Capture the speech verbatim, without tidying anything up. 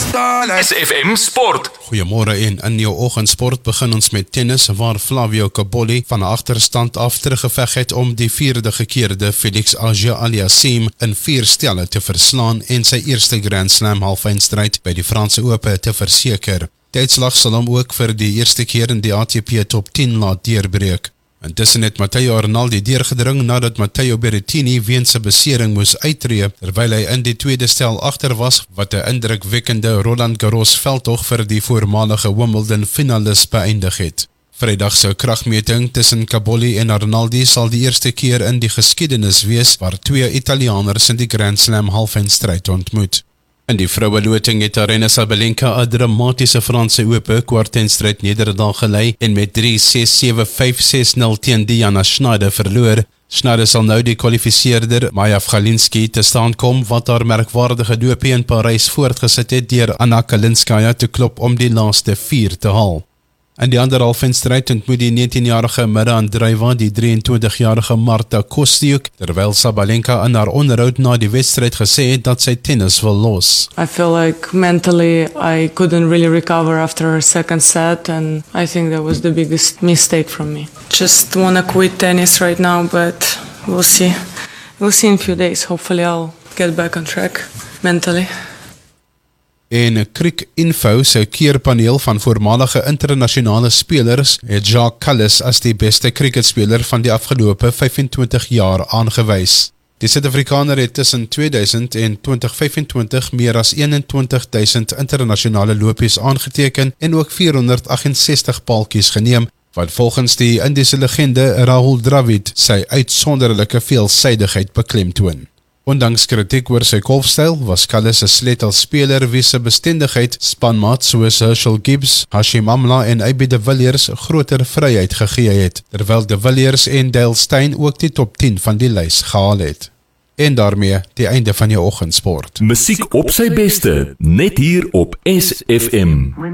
S F M Sport. Goeiemôre en in jou oggendsport begin ons met tennis waar Flavio Cobolli van 'n agterstand af teruggeveg het om die vierde gekeerde Felix Auger-Aliassime in vier stelle te verslaan en sy eerste Grand Slam halfeindstryd by die Franse Ope te verseker. Die uitslag sal hom ook vir die eerste keer in die A T P Top tien laat deurbreek. Intussen het Matteo Arnaldi deurgedring nadat Matteo Berrettini weens 'n besering moes uittreë terwyl hy in die tweede stel agter was wat 'n indrukwekkende Roland Garros veldtog vir die voormalige Wimbledon finalis beëindig het. Vrydag se kragmeting tussen Cobolli en Arnaldi sal die eerste keer in die geskiedenis wees waar twee Italianers in die Grand Slam halfeindstryd ontmoet. In die vroueloting het Aryna Sabalenka 'n dramatiese Franse Ope kwartfinalestryd nederlaag gelei en met drie ses sewe vyf ses nul teen Diana Schneider verloor. Schneider sal nou die kwalifiseerder Maja Vgalinski te staan kom wat haar merkwaardige doopie in Parys voortgesit het deur Anna Kalinskaya te klop om die laaste vier te haal. In die ander halfeindstryd ontmoet die negentienjarige Mira Andreeva die drieëntwintigjarige Marta Kostyuk, terwyl Sabalenka in haar onderhoud na die wedstryd gesê het dat sy tennis wil los. I feel like mentally I couldn't really recover after our second set, and I think that was the biggest mistake from me. Just want to quit tennis right now, but we'll see. We'll see in a few days. Hopefully I'll get back on track mentally. En Cricinfo se keerpaneel van voormalige internasionale spelers het Jacques Kallis as die beste cricketspeler van die afgelope vyfentwintig jaar aangewys. Die Suid-Afrikaner het tussen tweeduisend en twintig vyfentwintig meer as eenentwintig duisend internasionale lopies aangeteken en ook vierhonderd agt-en-sestig paaltjies geneem, wat volgens die Indiese legende Rahul Dravid sy uitsonderlike veelsidigheid beklemtoon. Ondanks kritiek oor sy golfstyl was Kallis 'n sleutelspeler wie se bestendigheid spanmaat soos Herschel Gibbs, Hashim Amla en A B de Villiers groter vryheid gegee het, terwyl de Villiers en Dale Steyn ook die top tien van die lys gehaal het. En daarmee die einde van jou oggendsport. Musiek op sy beste, net hier op S F M.